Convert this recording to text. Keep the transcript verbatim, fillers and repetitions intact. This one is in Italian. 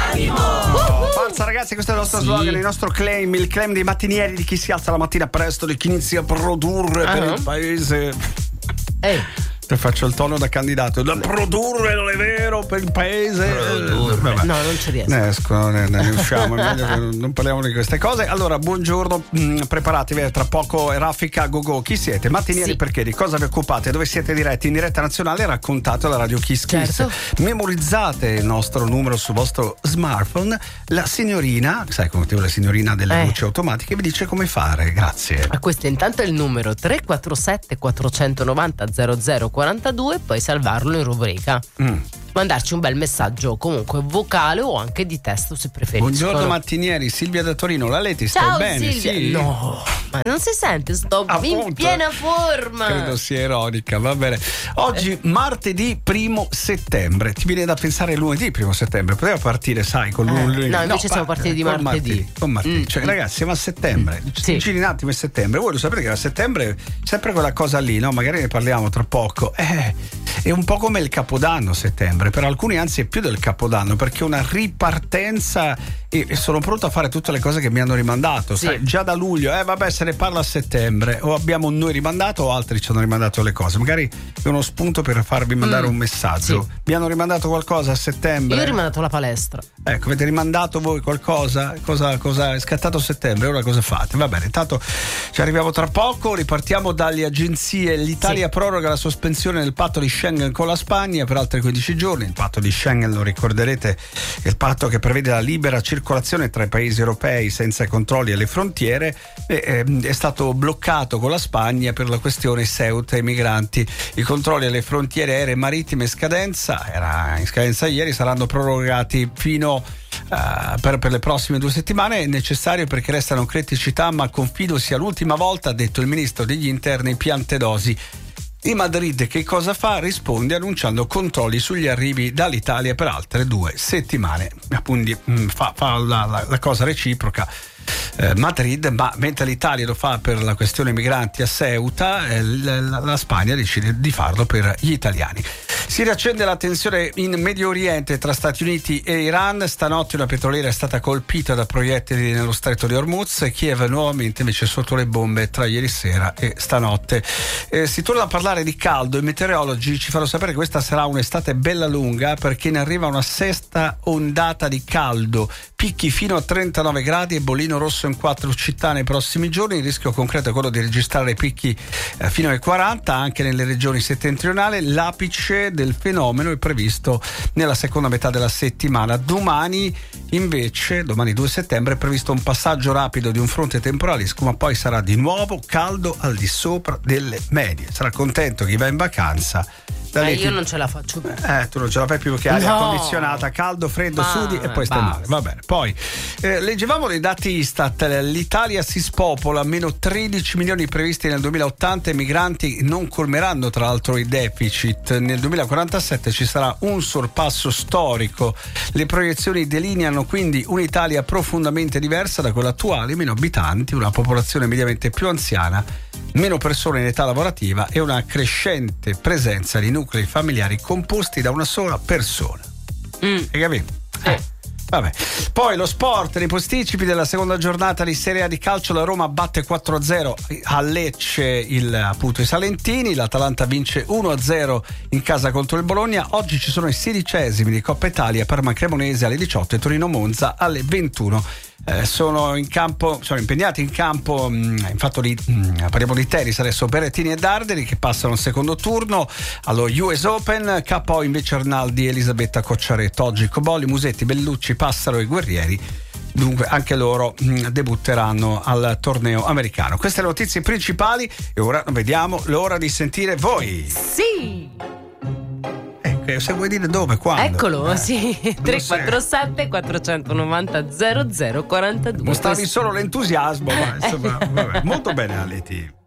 d'animo. Forza ragazzi, questo è il nostro sì. slogan, il nostro claim, il claim dei mattinieri, di chi si alza la mattina presto, di chi inizia a produrre uh-huh. per il paese. Ehi. Te faccio il tono da candidato, da produrre, non è vero, per il paese. Vabbè. No, non ci riesco. Ne esco, ne, ne usciamo, è meglio che non parliamo di queste cose. Allora, buongiorno, mh, preparatevi, tra poco Raffica Go Go. Chi siete? Mattinieri sì. perché? Di cosa vi occupate? Dove siete diretti? In diretta nazionale raccontate alla radio Kiss Kiss. Certo. Memorizzate il nostro numero sul vostro smartphone. La signorina, sai come ti vuole la signorina delle eh. voci automatiche, vi dice come fare. Grazie. A questo intanto è il numero tre quattro sette quattro nove zero zero zero quarantadue, poi salvarlo in rubrica. Mm. Mandarci un bel messaggio comunque vocale o anche di testo se preferiscono. Buongiorno mattinieri, Silvia da Torino. La Leti, stai Ciao, bene? Silvia. Sì. No, ma non si sente, sto Appunto. in piena forma. Credo sia ironica, va bene. Oggi martedì primo settembre. Ti viene da pensare lunedì primo settembre? Poteva partire, sai, con eh, lunedì. No, invece no, siamo partiti di martedì. martedì. Con martedì. Mm. Cioè, ragazzi, siamo a settembre. Mm. Sì. Giri un attimo è settembre. Voi lo sapete che a settembre sempre quella cosa lì, no? Magari ne parliamo tra poco. Eh, è un po' come il Capodanno settembre. Per alcuni anzi è più del Capodanno, perché è una ripartenza e sono pronto a fare tutte le cose che mi hanno rimandato. Sì. Sai, già da luglio, eh vabbè, se ne parla a settembre. O abbiamo noi rimandato o altri ci hanno rimandato le cose. Magari è uno spunto per farvi mandare mm. un messaggio. Sì. Vi hanno rimandato qualcosa a settembre? Io ho rimandato la palestra. Ecco, avete rimandato voi qualcosa? Cosa, cosa è scattato a settembre? Ora cosa fate? Va bene, intanto ci arriviamo tra poco. Ripartiamo dalle agenzie. L'Italia sì. proroga la sospensione del patto di Schengen con la Spagna per altri quindici giorni. Il patto di Schengen, lo ricorderete, è il patto che prevede la libera circolazione tra i paesi europei senza controlli alle frontiere. E, eh, è stato bloccato con la Spagna per la questione Ceuta e migranti. I controlli alle frontiere aeree marittime scadenza era in scadenza ieri, saranno prorogati fino Uh, per, per le prossime due settimane. È necessario perché restano criticità, ma confido sia l'ultima volta, ha detto il ministro degli interni Piantedosi. Di Madrid che cosa fa? Risponde annunciando controlli sugli arrivi dall'Italia per altre due settimane. Quindi mh, fa, fa la, la, la cosa reciproca. Eh, Madrid, ma mentre l'Italia lo fa per la questione migranti a Ceuta, eh, la, la Spagna decide di farlo per gli italiani. Si riaccende la tensione in Medio Oriente tra Stati Uniti e Iran. Stanotte una petroliera è stata colpita da proiettili nello stretto di Hormuz. Kiev nuovamente invece sotto le bombe tra ieri sera e stanotte. Eh, si torna a parlare di caldo. I meteorologi ci fanno sapere che questa sarà un'estate bella lunga, perché ne arriva una sesta ondata di caldo. Picchi fino a trentanove gradi e bollino rosso in quattro città nei prossimi giorni. Il rischio concreto è quello di registrare picchi eh, fino ai quaranta anche nelle regioni settentrionali. L'apice del fenomeno è previsto nella seconda metà della settimana. Domani invece, domani due settembre, è previsto un passaggio rapido di un fronte temporalisco, ma poi sarà di nuovo caldo al di sopra delle medie. Sarà contento chi va in vacanza. Eh, io non ce la faccio più. Eh, tu non ce la fai più perché aria no. condizionata, caldo, freddo, Ma, sudi e poi stai male. Va bene. Poi eh, leggevamo dei dati Istat. L'Italia si spopola, meno tredici milioni previsti nel duemilaottanta. I migranti non colmeranno tra l'altro i deficit. Nel duemilaquarantasette ci sarà un sorpasso storico. Le proiezioni delineano quindi un'Italia profondamente diversa da quella attuale, meno abitanti, una popolazione mediamente più anziana, meno persone in età lavorativa e una crescente presenza di nuclei familiari composti da una sola persona. Mm. Hai capito? Eh. Vabbè. Poi lo sport, nei posticipi della seconda giornata di Serie A di calcio, la Roma batte quattro a zero a Lecce il, appunto i salentini, l'Atalanta vince uno a zero in casa contro il Bologna. Oggi ci sono i sedicesimi di Coppa Italia, Parma Cremonese alle diciotto e Torino Monza alle ventuno. Eh, sono in campo, sono impegnati in campo mh, infatti mh, parliamo di tennis adesso, Berrettini e Darderi che passano al secondo turno allo U S Open, K O invece Arnaldi, Elisabetta Cocciaretto. Oggi Cobolli, Musetti, Bellucci, Passaro e Guerrieri, dunque anche loro mh, debutteranno al torneo americano. Queste le notizie principali e ora vediamo l'ora di sentire voi. Sì! Se vuoi dire dove, quando. Eccolo, eh. sì. tre quattro sette quattro nove zero zero zero quattro due. Mostravi solo l'entusiasmo, ma insomma, vabbè. Molto bene, Aleti.